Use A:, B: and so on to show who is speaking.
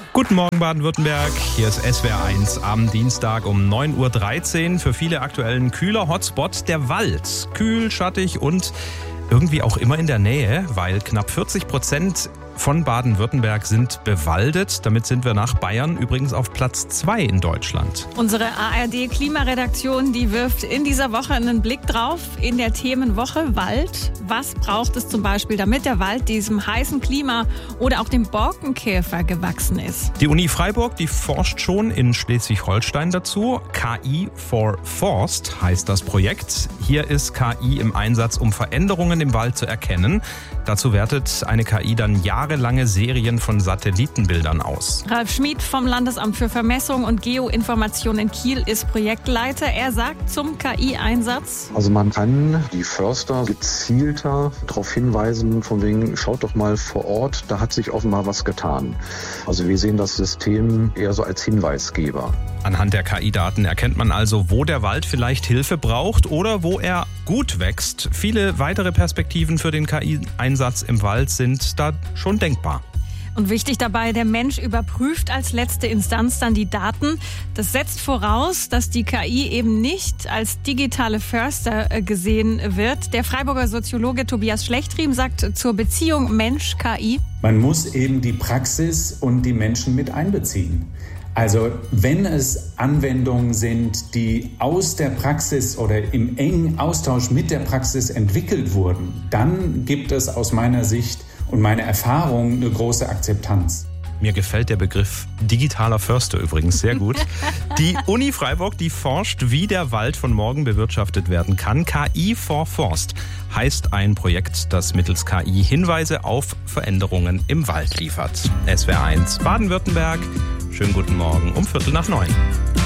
A: Guten Morgen Baden-Württemberg, hier ist SWR1 am Dienstag um 9.13 Uhr. Für viele aktuell ein kühler Hotspot, der Wald. Kühl, schattig und irgendwie auch immer in der Nähe, weil knapp 40% von Baden-Württemberg sind bewaldet. Damit sind wir nach Bayern übrigens auf Platz 2 in Deutschland.
B: Unsere ARD-Klimaredaktion, die wirft in dieser Woche einen Blick drauf in der Themenwoche Wald. Was braucht es zum Beispiel, damit der Wald diesem heißen Klima oder auch dem Borkenkäfer gewachsen ist?
A: Die Uni Freiburg, die forscht schon in Schleswig-Holstein dazu. KI for Forst heißt das Projekt. Hier ist KI im Einsatz, um Veränderungen im Wald zu erkennen. Dazu wertet eine KI dann jahrelange Serien von Satellitenbildern aus.
B: Ralf Schmid vom Landesamt für Vermessung und Geoinformation in Kiel ist Projektleiter. Er sagt zum KI-Einsatz:
C: Also man kann die Förster gezielter darauf hinweisen, von wegen, schaut doch mal vor Ort, da hat sich offenbar was getan. Also wir sehen das System eher so als Hinweisgeber.
A: Anhand der KI-Daten erkennt man also, wo der Wald vielleicht Hilfe braucht oder wo er gut wächst. Viele weitere Perspektiven für den KI-Einsatz im Wald sind da schon denkbar.
B: Und wichtig dabei, der Mensch überprüft als letzte Instanz dann die Daten. Das setzt voraus, dass die KI eben nicht als digitale Förster gesehen wird. Der Freiburger Soziologe Tobias Schlechtriem sagt zur Beziehung Mensch-KI:
D: Man muss eben die Praxis und die Menschen mit einbeziehen. Also wenn es Anwendungen sind, die aus der Praxis oder im engen Austausch mit der Praxis entwickelt wurden, dann gibt es aus meiner Sicht und meiner Erfahrung eine große Akzeptanz.
A: Mir gefällt der Begriff digitaler Förster übrigens sehr gut. Die Uni Freiburg, die forscht, wie der Wald von morgen bewirtschaftet werden kann. KI for Forst heißt ein Projekt, das mittels KI Hinweise auf Veränderungen im Wald liefert. SWR1 Baden-Württemberg. Schönen guten Morgen um 8:45.